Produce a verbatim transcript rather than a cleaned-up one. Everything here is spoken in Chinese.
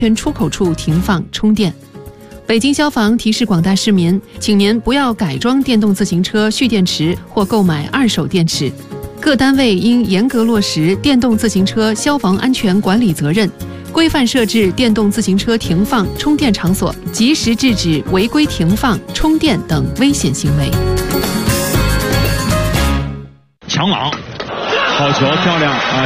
全出口处停放充电。北京消防提示广大市民，请您不要改装电动自行车蓄电池或购买二手电池。各单位应严格落实电动自行车消防安全管理责任，规范设置电动自行车停放、充电场所，及时制止违规停放、充电等危险行为。 强朗，好球，漂亮啊！